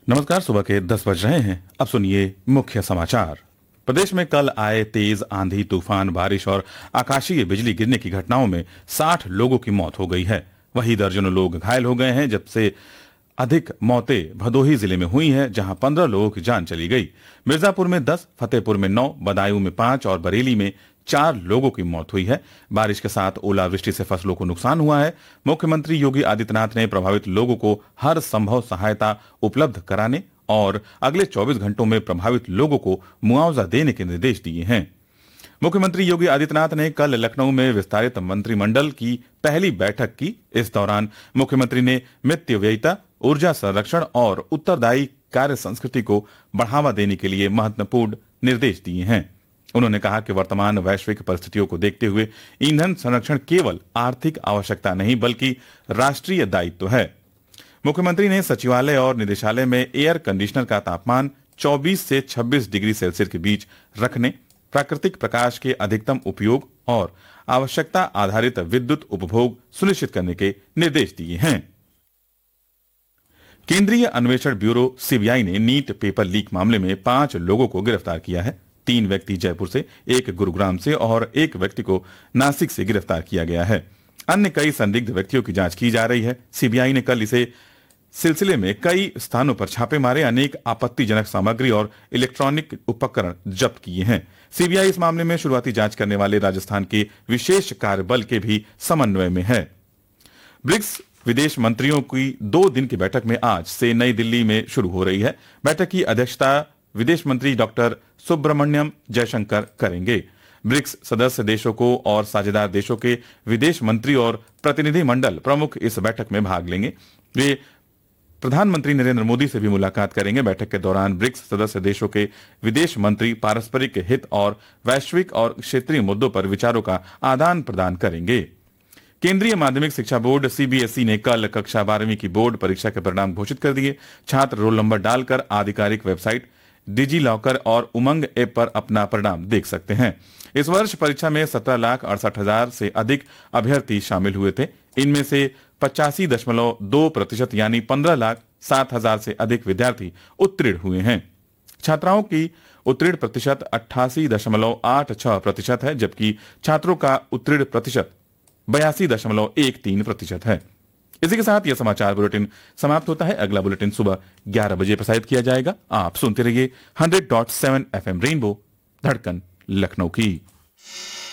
नमस्कार। सुबह के 10 बज रहे हैं। अब सुनिए मुख्य समाचार। प्रदेश में कल आए तेज आंधी, तूफान, बारिश और आकाशीय बिजली गिरने की घटनाओं में 60 लोगों की मौत हो गई है। वहीं दर्जनों लोग घायल हो गए हैं। जबसे अधिक मौतें भदोही जिले में हुई हैं, जहां 15 लोगों की जान चली गई। मिर्जापुर में 10, फतेहपुर में 9, बदायूं में 5 और बरेली में 4 लोगों की मौत हुई है। बारिश के साथ ओलावृष्टि से फसलों को नुकसान हुआ है। मुख्यमंत्री योगी आदित्यनाथ ने प्रभावित लोगों को हर संभव सहायता उपलब्ध कराने और अगले 24 घंटों में प्रभावित लोगों को मुआवजा देने के निर्देश दिए हैं। मुख्यमंत्री योगी आदित्यनाथ ने कल लखनऊ में विस्तारित मंत्रिमंडल की पहली बैठक की। इस दौरान मुख्यमंत्री ने मितव्ययिता, ऊर्जा संरक्षण और उत्तरदायी कार्य संस्कृति को बढ़ावा देने के लिए महत्वपूर्ण निर्देश दिए हैं। उन्होंने कहा कि वर्तमान वैश्विक परिस्थितियों को देखते हुए ईंधन संरक्षण केवल आर्थिक आवश्यकता नहीं बल्कि राष्ट्रीय दायित्व है। मुख्यमंत्री ने सचिवालय और निदेशालय में एयर कंडीशनर का तापमान 24 से 26 डिग्री सेल्सियस के बीच रखने, प्राकृतिक प्रकाश के अधिकतम उपयोग और आवश्यकता आधारित विद्युत उपभोग सुनिश्चित करने के निर्देश दिए हैं। केंद्रीय अन्वेषण ब्यूरो सीबीआई ने नीट पेपर लीक मामले में 5 लोगों को गिरफ्तार किया है। 3 व्यक्ति जयपुर से, 1 गुरुग्राम से और 1 व्यक्ति को नासिक से गिरफ्तार किया गया है। अन्य कई संदिग्ध व्यक्तियों की जांच की जा रही है। सीबीआई ने कल इसे सिलसिले में कई स्थानों पर छापे मारे, अनेक आपत्तिजनक सामग्री और इलेक्ट्रॉनिक उपकरण जब्त किए हैं। सीबीआई इस मामले में शुरुआती जांच करने वाले राजस्थान के विशेष कार्य बल के भी समन्वय में है। ब्रिक्स विदेश मंत्रियों की 2 दिन की बैठक में आज से नई दिल्ली में शुरू हो रही है। बैठक की अध्यक्षता विदेश मंत्री डॉक्टर सुब्रमण्यम जयशंकर करेंगे। ब्रिक्स सदस्य देशों को और साझेदार देशों के विदेश मंत्री और प्रतिनिधि मंडल प्रमुख इस बैठक में भाग लेंगे। वे प्रधानमंत्री नरेंद्र मोदी से भी मुलाकात करेंगे। बैठक के दौरान ब्रिक्स सदस्य देशों के विदेश मंत्री पारस्परिक हित और वैश्विक और क्षेत्रीय मुद्दों पर विचारों का आदान प्रदान करेंगे। केंद्रीय माध्यमिक शिक्षा बोर्ड सीबीएसई ने कल कक्षा 12वीं की बोर्ड परीक्षा के परिणाम घोषित कर दिए। छात्र रोल नंबर डालकर आधिकारिक वेबसाइट, डिजी लॉकर और उमंग ऐप पर अपना परिणाम देख सकते हैं। इस वर्ष परीक्षा में 17,68,000 से अधिक अभ्यर्थी शामिल हुए थे। इनमें से 85.2% यानी 15,07,000 से अधिक विद्यार्थी उत्तीर्ण हुए हैं। छात्राओं की उत्तीर्ण प्रतिशत 88.86% है, जबकि छात्रों का उत्तीर्ण प्रतिशत 82.13% है। इसी के साथ यह समाचार बुलेटिन समाप्त होता है। अगला बुलेटिन सुबह 11 बजे प्रसारित किया जाएगा। आप सुनते रहिए 100.7 FM रेनबो, धड़कन लखनऊ की।